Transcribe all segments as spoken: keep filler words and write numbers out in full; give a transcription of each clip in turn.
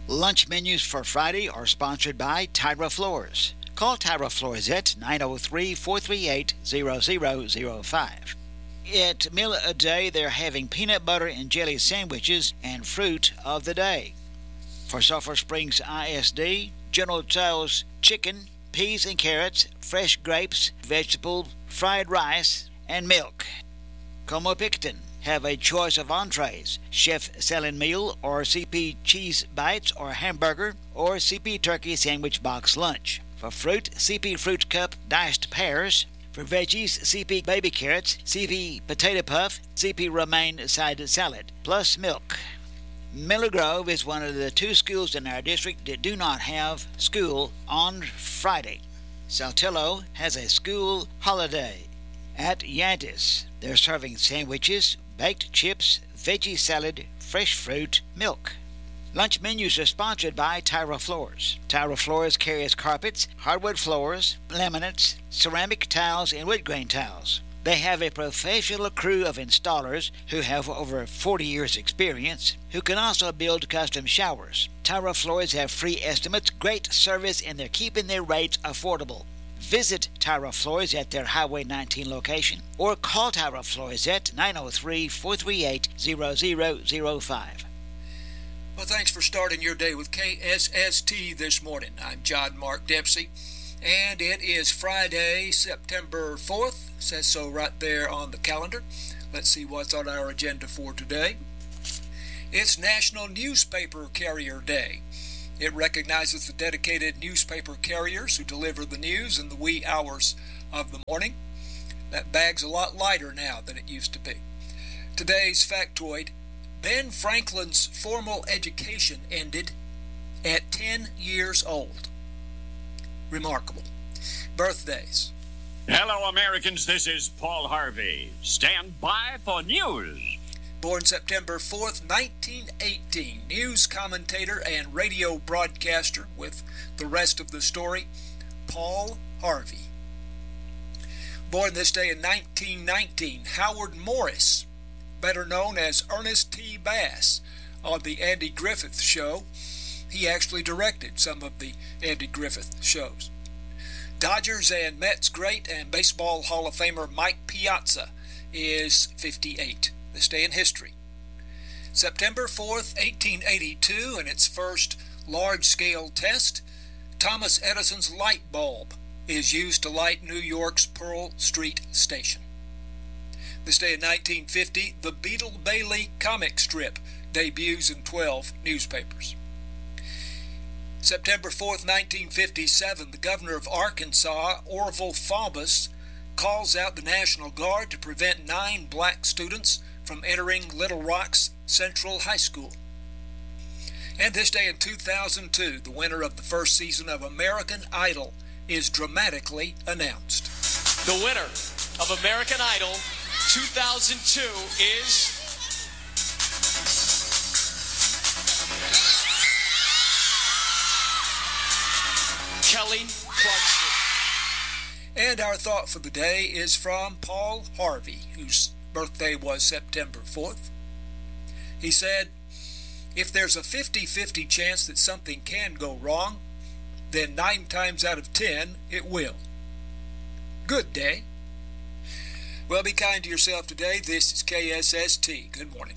Lunch menus for Friday are sponsored by Tyra Floors. Call Tyra Floors at nine oh three, four three eight, zero zero zero five. At Meal a Day, they're having peanut butter and jelly sandwiches and fruit of the day. For Sulphur Springs I S D, General Tso's chicken, peas and carrots, fresh grapes, vegetable, fried rice, and milk. Como Picton, have a choice of entrees, chef salad meal or C P cheese bites or hamburger or C P turkey sandwich box lunch. For fruit, C P fruit cup diced pears. For veggies, C P baby carrots, C P potato puff, C P romaine side salad, plus milk. Miller Grove is one of the two schools in our district that do not have school on Friday. Saltillo has a school holiday. At Yantis, they're serving sandwiches, baked chips, veggie salad, fresh fruit, milk. Lunch menus are sponsored by Tyra Floors. Tyra Floors carries carpets, hardwood floors, laminates, ceramic tiles, and wood grain tiles. They have a professional crew of installers who have over forty years' experience, who can also build custom showers. Tyra Floors have free estimates, great service, and they're keeping their rates affordable. Visit Tyra Floors at their Highway nineteen location or call Tyra Floors at nine oh three, four three eight, zero zero zero five. Well, thanks for starting your day with K S S T this morning. I'm John Mark Dempsey, and it is Friday, September fourth. It says so right there on the calendar. Let's see what's on our agenda for today. It's National Newspaper Carrier Day. It recognizes the dedicated newspaper carriers who deliver the news in the wee hours of the morning. That bag's a lot lighter now than it used to be. Today's factoid: Ben Franklin's formal education ended at ten years old. Remarkable. Birthdays. Hello, Americans. This is Paul Harvey. Stand by for news. Born September fourth, nineteen eighteen, news commentator and radio broadcaster with the rest of the story, Paul Harvey. Born this day in nineteen nineteen, Howard Morris, better known as Ernest T. Bass on the Andy Griffith Show. He actually directed some of the Andy Griffith shows. Dodgers and Mets great and Baseball Hall of Famer Mike Piazza is fifty-eight. This day in history. September fourth, eighteen eighty-two, in its first large-scale test, Thomas Edison's light bulb is used to light New York's Pearl Street station. This day in nineteen fifty, the Beetle Bailey comic strip debuts in twelve newspapers. September fourth, nineteen fifty-seven, the governor of Arkansas, Orville Faubus, calls out the National Guard to prevent nine black students from entering Little Rock's Central High School. And this day in two thousand two, the winner of the first season of American Idol is dramatically announced. The winner of American Idol two thousand two is Kelly Clarkson. And our thought for the day is from Paul Harvey, whose birthday was September fourth. He said, if there's a fifty-fifty chance that something can go wrong, then nine times out of ten it will. Good day. Well, be kind to yourself today. This is K S S T. Good morning.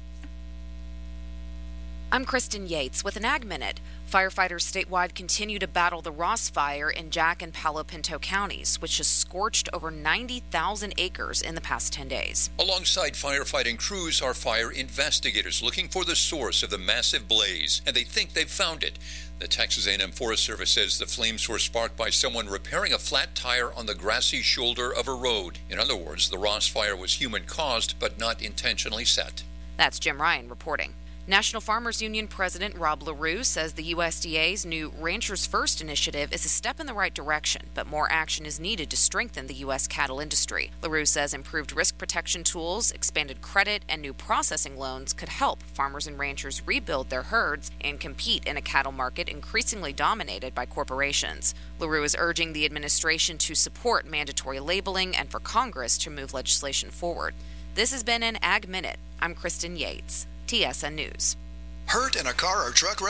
I'm Kristen Yates with an Ag Minute. Firefighters statewide continue to battle the Ross Fire in Jack and Palo Pinto counties, which has scorched over ninety thousand acres in the past ten days. Alongside firefighting crews are fire investigators looking for the source of the massive blaze, and they think they've found it. The Texas A and M Forest Service says the flames were sparked by someone repairing a flat tire on the grassy shoulder of a road. In other words, the Ross Fire was human-caused, but not intentionally set. That's Jim Ryan reporting. National Farmers Union President Rob LaRue says the U S D A's new Ranchers First initiative is a step in the right direction, but more action is needed to strengthen the U S cattle industry. LaRue says improved risk protection tools, expanded credit, and new processing loans could help farmers and ranchers rebuild their herds and compete in a cattle market increasingly dominated by corporations. LaRue is urging the administration to support mandatory labeling and for Congress to move legislation forward. This has been an Ag Minute. I'm Kristen Yates. T S N News. Hurt in a car or truck wreck?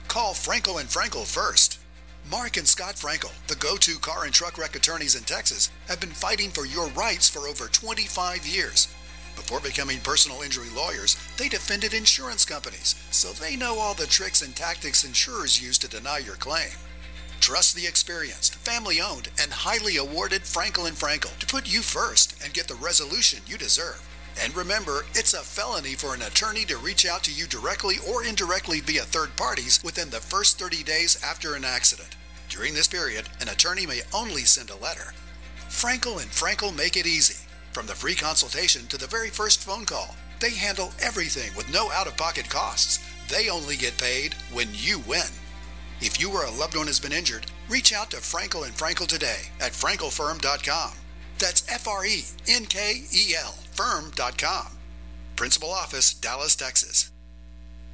Call Frankel and Frankel first. Mark and Scott Frankel, the go-to car and truck wreck attorneys in Texas, have been fighting for your rights for over twenty-five years. Before becoming personal injury lawyers, they defended insurance companies, so they know all the tricks and tactics insurers use to deny your claim. Trust the experienced, family-owned, and highly awarded Frankel and Frankel to put you first and get the resolution you deserve. And remember, it's a felony for an attorney to reach out to you directly or indirectly via third parties within the first thirty days after an accident. During this period, an attorney may only send a letter. Frankel and Frankel make it easy. From the free consultation to the very first phone call, they handle everything with no out-of-pocket costs. They only get paid when you win. If you or a loved one has been injured, reach out to Frankel and Frankel today at frankel firm dot com. That's F R E N K E L firm dot com. Principal office, Dallas, Texas.